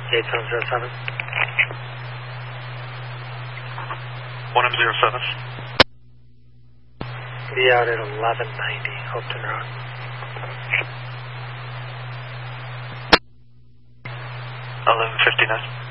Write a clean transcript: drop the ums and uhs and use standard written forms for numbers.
8707. 1M07. Be out at 1190 Hopeton Road. 11:59.